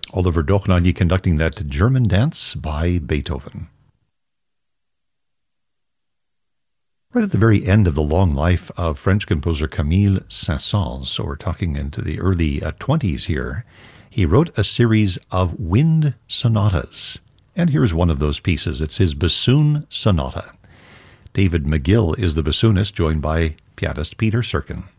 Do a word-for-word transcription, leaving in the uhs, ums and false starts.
Oliver Dochnanyi conducting that German dance by Beethoven. Right at the very end of the long life of French composer Camille Saint-Saëns, so we're talking into the early uh, twenties here, he wrote a series of wind sonatas. And here's one of those pieces. It's his bassoon sonata. David McGill is the bassoonist, joined by pianist Peter Serkin.